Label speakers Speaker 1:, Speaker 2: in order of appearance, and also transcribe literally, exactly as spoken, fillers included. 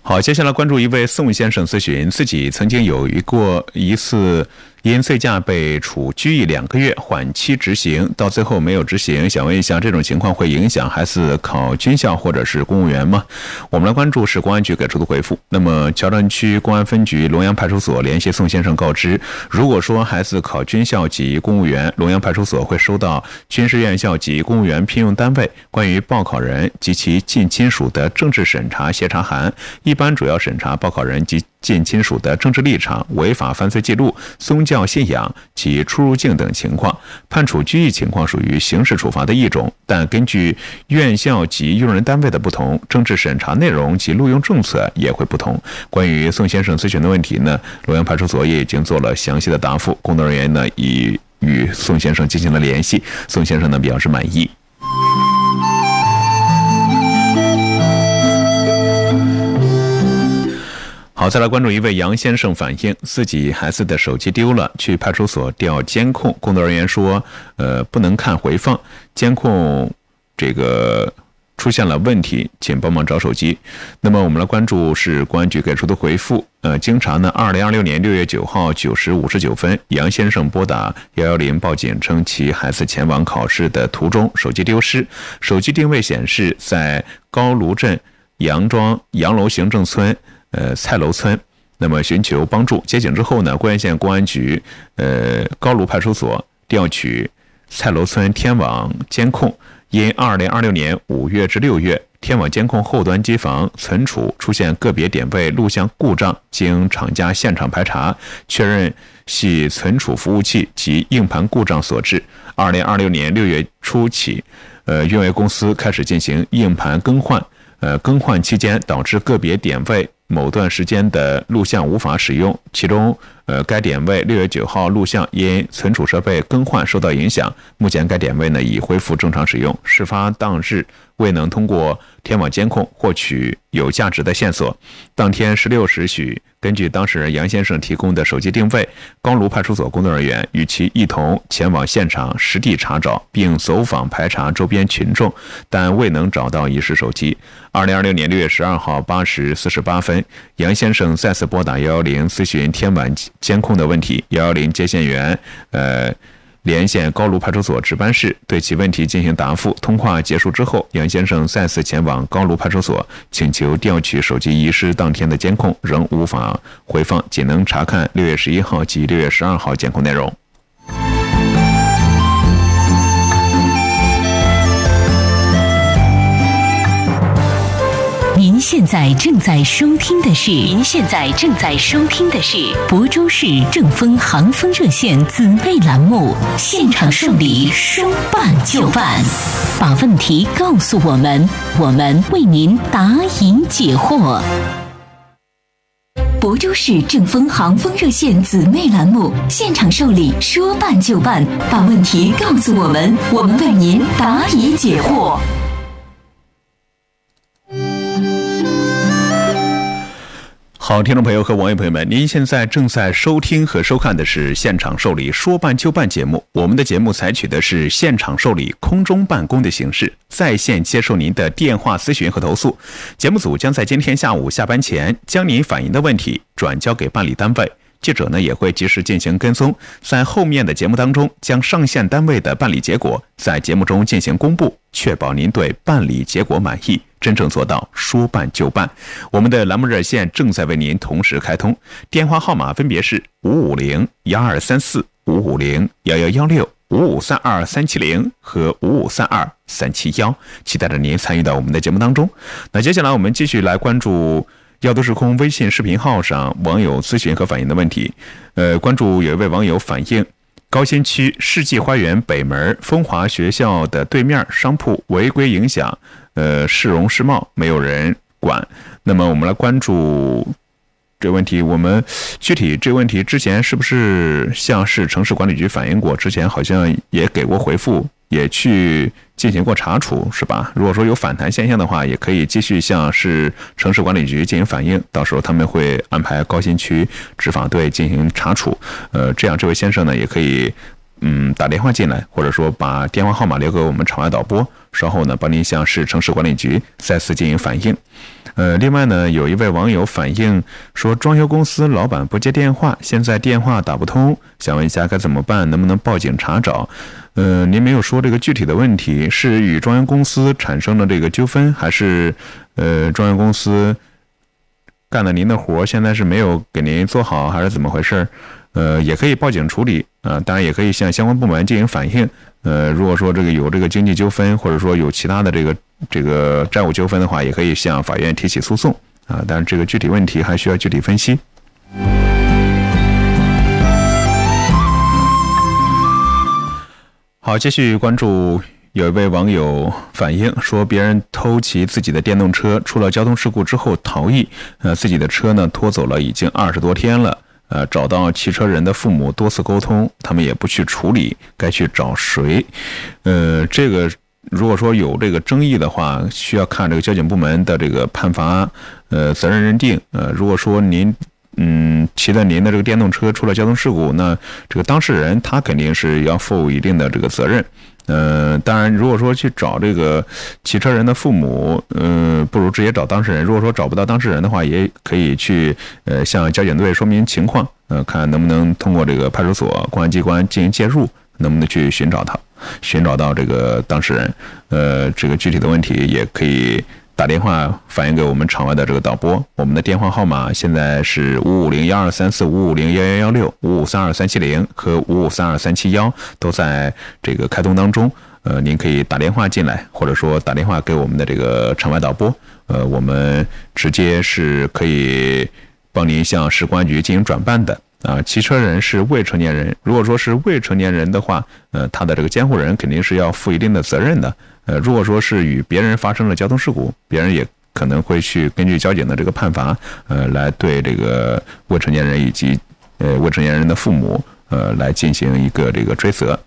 Speaker 1: 好，接下来关注一位宋先生咨询，自己曾经有一过一次因醉驾被处拘役两个月，缓期执行，到最后没有执行，想问一下，这种情况会影响孩子考军校或者是公务员吗？我们来关注是公安局给出的回复。那么桥南区公安分局龙阳派出所联系宋先生告知，如果说孩子考军校及公务员，龙阳派出所会收到军事院校及公务员聘用单位关于报考人及其近亲属的政治审查协查函，一般主要审查报考人及近亲属的政治立场、违法犯罪记录、宗教信仰及出入境等情况。判处拘役情况属于刑事处罚的一种，但根据院校及用人单位的不同，政治审查内容及录用政策也会不同。关于宋先生咨询的问题呢，龙阳派出所也已经做了详细的答复，工作人员呢已与宋先生进行了联系，宋先生呢表示满意。好，再来关注一位杨先生反映自己孩子的手机丢了，去派出所调监控，工作人员说，呃，不能看回放，监控这个出现了问题，请帮忙找手机。那么我们来关注是公安局给出的回复。呃，经查呢，二零二六年六月九号九时五十九分，杨先生拨打一一零报警称其孩子前往考试的途中手机丢失，手机定位显示在高卢镇杨庄杨楼行政村呃蔡楼村，那么寻求帮助。接警之后呢，关原县公安局呃高卢派出所调取蔡楼村天网监控，因二零二六年五月至六月天网监控后端机房存储出现个别点位录像故障，经厂家现场排查确认系存储服务器及硬盘故障所致。二零二六年六月初起，呃运维公司开始进行硬盘更换，呃更换期间导致个别点位某段时间的录像无法使用，其中呃该点位六月九号录像因存储设备更换受到影响，目前该点位呢已恢复正常使用。事发当日未能通过天网监控获取有价值的线索。当天十六时许，根据当事人杨先生提供的手机定位，高卢派出所工作人员与其一同前往现场实地查找，并走访排查周边群众，但未能找到遗失手机。二零二六年六月十二号八时四十八分，杨先生再次拨打一一零咨询天网监控的问题，一一零接线员呃连线高卢派出所值班室，对其问题进行答复。通话结束之后，杨先生再次前往高卢派出所，请求调取手机遗失当天的监控，仍无法回放，仅能查看六月十一号及六月十二号监控内容。
Speaker 2: 您现在正在收听的是，您现在正在收听的是亳州市正风航风热线姊妹栏目，现场受理，说办就办，把问题告诉我们，我们为您答疑解惑。亳州市正风航风热线姊妹栏目，现场受理，说办就办，把问题告诉我们，我们为您答疑解惑。
Speaker 1: 好，听众朋友和网友朋友们，您现在正在收听和收看的是现场受理说办就办节目。我们的节目采取的是现场受理空中办公的形式，在线接受您的电话咨询和投诉。节目组将在今天下午下班前将您反映的问题转交给办理单位，记者呢也会及时进行跟踪，在后面的节目当中将上线单位的办理结果在节目中进行公布，确保您对办理结果满意，真正做到说办就办。我们的栏目热线正在为您同时开通，电话号码分别是五五零一二三四、五五零幺幺幺六、五五三二三七零和五五三二三七一，期待着您参与到我们的节目当中。那接下来我们继续来关注要都时空微信视频号上网友咨询和反映的问题。呃，关注有一位网友反映，高新区世纪花园北门风华学校的对面商铺违规影响呃市容市貌，没有人管。那么我们来关注这个问题，我们具体这个问题之前是不是向市城市管理局反映过？之前好像也给过回复，也去进行过查处，是吧？如果说有反弹现象的话，也可以继续向市城市管理局进行反映，到时候他们会安排高新区执法队进行查处。呃，这样这位先生呢，也可以嗯打电话进来，或者说把电话号码留给我们场外导播，稍后呢帮您向市城市管理局再次进行反映。呃，另外呢，有一位网友反映说，装修公司老板不接电话，现在电话打不通，想问一下该怎么办，能不能报警查找？呃，您没有说这个具体的问题，是与装修公司产生了这个纠纷，还是呃装修公司干了您的活，现在是没有给您做好，还是怎么回事？呃，也可以报警处理啊、呃，当然也可以向相关部门进行反映。呃，如果说这个有这个经济纠纷，或者说有其他的这个这个债务纠纷的话，也可以向法院提起诉讼啊。但是这个具体问题还需要具体分析。好，继续关注，有一位网友反映说，别人偷骑自己的电动车，出了交通事故之后逃逸，呃，自己的车呢拖走了已经二十多天了。呃，找到骑车人的父母多次沟通，他们也不去处理，该去找谁？呃，这个如果说有这个争议的话，需要看这个交警部门的这个判罚，呃，责任认定。呃，如果说您嗯骑的您的这个电动车出了交通事故，那这个当事人他肯定是要负一定的这个责任。呃，当然，如果说去找这个骑车人的父母，嗯、呃，不如直接找当事人。如果说找不到当事人的话，也可以去呃向交警队说明情况，呃，看能不能通过这个派出所、公安机关进行介入，能不能去寻找他，寻找到这个当事人。呃，这个具体的问题也可以打电话反映给我们场外的这个导播，我们的电话号码现在是五五零幺二三四五五零幺幺幺六五五三二三七零和五五三二三七幺都在这个开通当中。呃，您可以打电话进来，或者说打电话给我们的这个场外导播，呃，我们直接是可以帮您向市公安局进行转办的。啊，骑车人是未成年人，如果说是未成年人的话，呃，他的这个监护人肯定是要负一定的责任的。呃，如果说是与别人发生了交通事故，别人也可能会去根据交警的这个判罚，呃，来对这个未成年人以及呃未成年人的父母，呃，来进行一个这个追责。